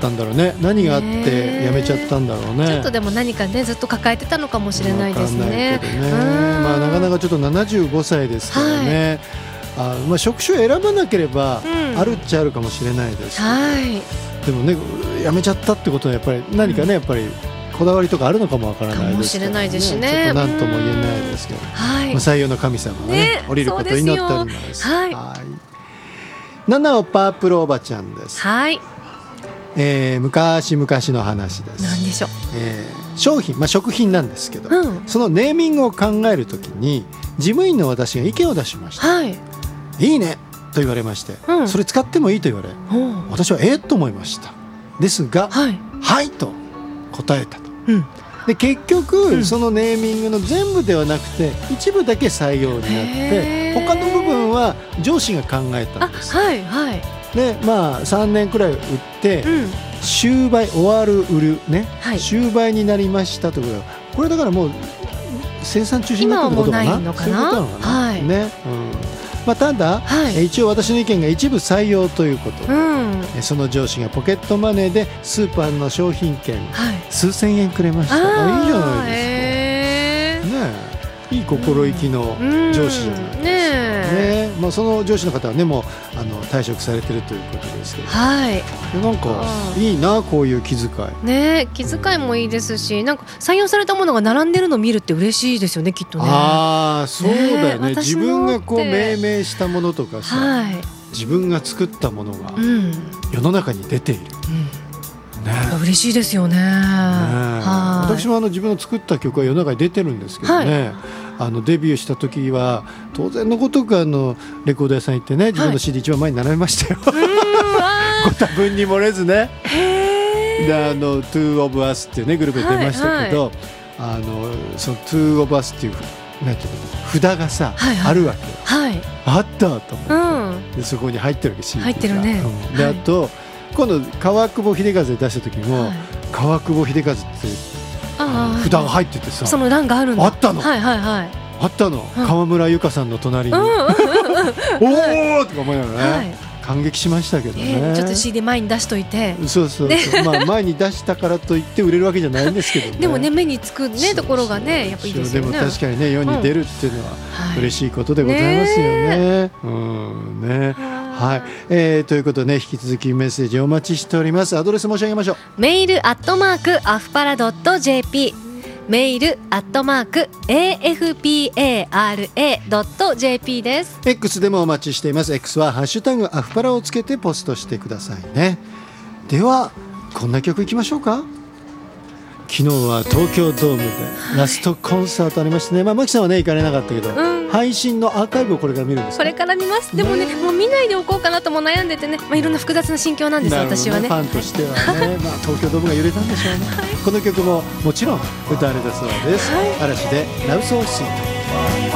ったんだろうね。何があってやめちゃったんだろうね。 ちょっとでも何かねずっと抱えてたのかもしれないですね。 まあ、なかなかちょっと75歳ですからね、まあ、職種を選ばなければあるっちゃあるかもしれないですけど、でもねやめちゃったってことはやっぱり何かね、やっぱりこだわりとかあるのかもわからないですからね。ちょっと何とも言えないですけど、まあ、採用の神様がね降りることを祈っております。7をパープルおばちゃんです。昔々の話です。 何でしょう。 商品、まあ、食品なんですけど、そのネーミングを考えるときに事務員の私が意見を出しました。いいねと言われまして、それ使ってもいいと言われ、私はと思いました。ですが、はいと答えたと。で結局、そのネーミングの全部ではなくて一部だけ採用になって他の部分は上司が考えたんです。でまあ3年くらい売って、終売終わる売るね、終売になりましたということは、これだからもう生産中止になったってことかな。そういうことなのかな、ね。まあ、ただ、一応私の意見が一部採用ということで、その上司がポケットマネーでスーパーの商品券、数千円くれました。いいじゃないですか、ね。いい心意気の上司じゃないですか、ね。まあ、その上司の方はねもう退職されてるということですけど、なんかいいなこういう気遣いね。気遣いもいいですし、なんか採用されたものが並んでるのを見るって嬉しいですよね、きっとね。そうだよね。自分がこう命名したものとかさ、自分が作ったものが世の中に出ている、嬉しいですよね。私も自分の作った曲は世の中に出てるんですけどね、デビューした時は当然のごとくレコード屋さん行ってね、自分の CD 一番前に並べましたよ。ご多分に漏れずね。でTwo of Us っていうねグループで出ましたけど、その Two of Us っていうなんていうの札がさ、あるわけよ。あったと思って、でそこに入ってるわけ CD が入ってるね。であと今度川久保秀和で出した時も、川久保秀和って札が入っててさ、 その欄があるんだ。 あったの。あったの。川村由佳さんの隣におーとか思いながらね、感激しましたけどね。 ちょっと CD 前に出しといて、 まあ前に出したからといって売れるわけじじゃないんですけどね。 でもね、目につくねところがねやっぱいいですよね。 でも確かにね世に出るっていうのは嬉しいことでございますよね。ということでね、引き続きメッセージお待ちしております。アドレス申し上げましょう。 メール@afpara.jp、メール@afpara.jp です。 X でもお待ちしています。 X はハッシュタグアフパラをつけてポストしてくださいね。ではこんな曲いきましょうか。昨日は東京ドームでラストコンサートありましてね、マキさんはね行かれなかったけど、配信のアーカイブをこれから見るんですか。 これから見ます。でもね、もう見ないでおこうかなとも悩んでてね、いろんな複雑な心境なんです、私はね。 ファンとしてはね、東京ドームが揺れたんでしょうね。この曲ももちろん歌われたそうです。嵐でラブソースイート。